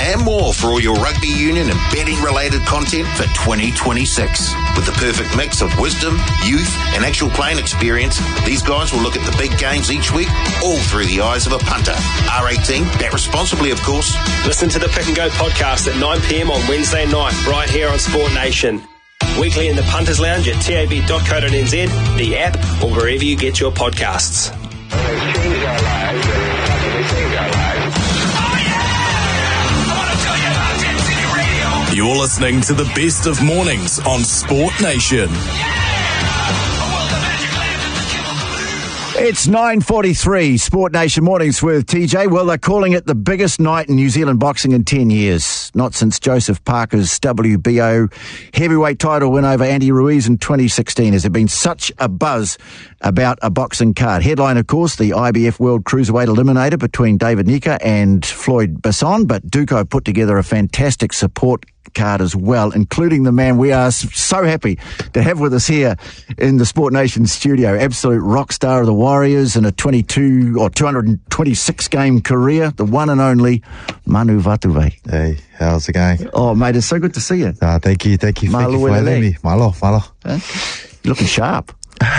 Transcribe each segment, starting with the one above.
and more for all your rugby union and betting-related content for 2026. With the perfect mix of wisdom, youth, and actual playing experience, these guys will look at the big games each week, all through the eyes of a punter. R18, bet responsibly, of course. Listen to the Pick and Go podcast at 9 p.m. on Wednesday night, right here on Sport Nation. Weekly in the Punters Lounge at tab.co.nz, the app, or wherever you get your podcasts. You're listening to the best of mornings on Sport Nation. It's 9:43, Sport Nation Mornings with TJ. Well, they're calling it the biggest night in New Zealand boxing in 10 years. Not since Joseph Parker's WBO heavyweight title win over Andy Ruiz in 2016 has there been such a buzz about a boxing card. Headline, of course, the IBF World Cruiserweight Eliminator between David Nika and Floyd Basson, but Duco put together a fantastic support card as well, including the man we are so happy to have with us here in the Sport Nation studio, absolute rock star of the Warriors in a 226 game career, the one and only Manu Vatuvei. Hey, how's it going? Oh, mate, it's so good to see you. Thank you for having me. Malo. Huh? You're looking sharp.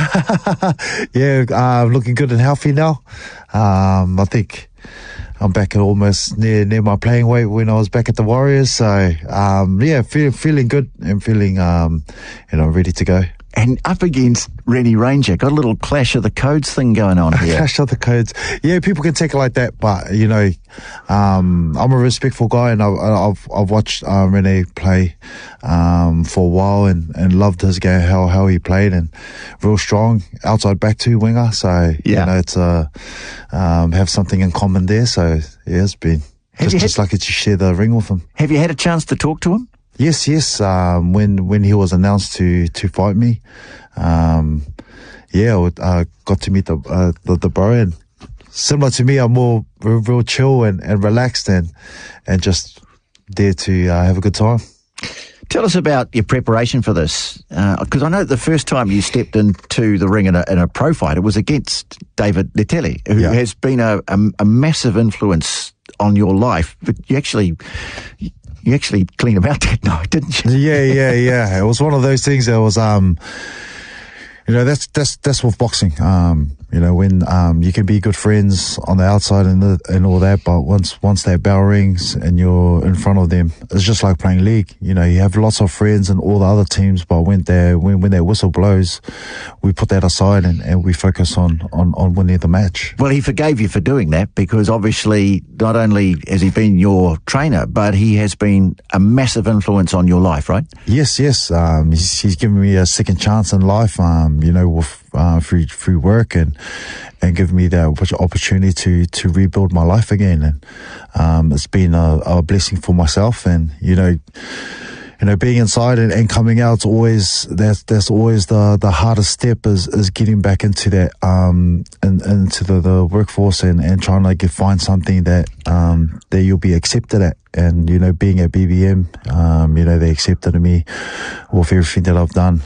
Yeah, looking good and healthy now. I think I'm back at almost near my playing weight when I was back at the Warriors. So, feeling good and feeling, ready to go. And up against Rennie Ranger, got a little clash of the codes thing going on here. Clash of the codes. Yeah, people can take it like that, but I'm a respectful guy, and I've watched Rennie play for a while and loved his game, how he played, and real strong outside back two winger. So it's have something in common there. So yeah, it's been just lucky to share the ring with him. Have you had a chance to talk to him? Yes. When he was announced to fight me, I got to meet the bro, and similar to me, I'm more real chill and relaxed and just there to have a good time. Tell us about your preparation for this, because I know the first time you stepped into the ring in a pro fight, it was against David Letele, who has been a massive influence on your life, but you actually cleaned him out that night, didn't you? Yeah. It was one of those things that was, that's with boxing. When you can be good friends on the outside and all that, but once that bell rings and you're in front of them, it's just like playing league. You have lots of friends and all the other teams, but when that whistle blows, we put that aside and we focus on winning the match. Well, he forgave you for doing that because obviously not only has he been your trainer, but he has been a massive influence on your life, right? Yes. He's given me a second chance in life, through work and give me the opportunity to rebuild my life again. And it's been a blessing for myself. And being inside and coming out, that's always the hardest step is getting back into that into the workforce and trying to find something that you'll be accepted at. And being at BBM, they accepted me with everything that I've done.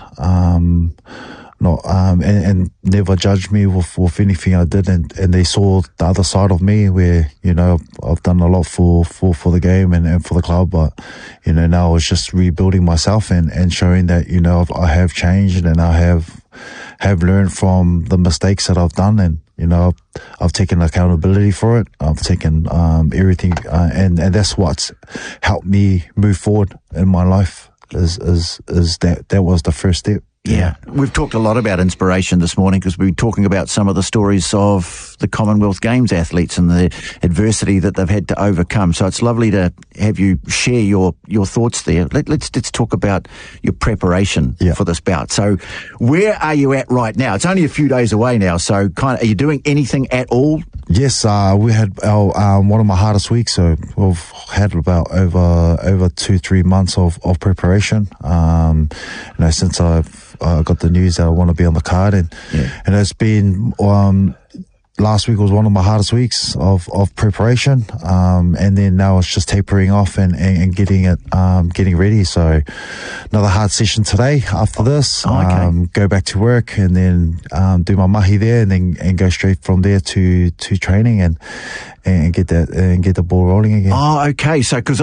And never judged me with anything I did, and they saw the other side of me where I've done a lot for the game and for the club, but now it's just rebuilding myself and showing that I have changed and I have learned from the mistakes that I've done, and I've taken accountability for it. I've taken everything, and that's what's helped me move forward in my life. Is that was the first step. Yeah. We've talked a lot about inspiration this morning because we've been talking about some of the stories of the Commonwealth Games athletes and the adversity that they've had to overcome. So it's lovely to have you share your thoughts there. Let's talk about your preparation for this bout. So where are you at right now? It's only a few days away now. So are you doing anything at all? Yes, we had our one of my hardest weeks. So we've had about over 2-3 months of preparation. Since I've got the news that I want to be on the card, and it's been last week was one of my hardest weeks of preparation, and then now it's just tapering off and getting ready. So another hard session today after this. Go back to work and then do my mahi there, and go straight from there to training and get the ball rolling again. Oh, okay. So because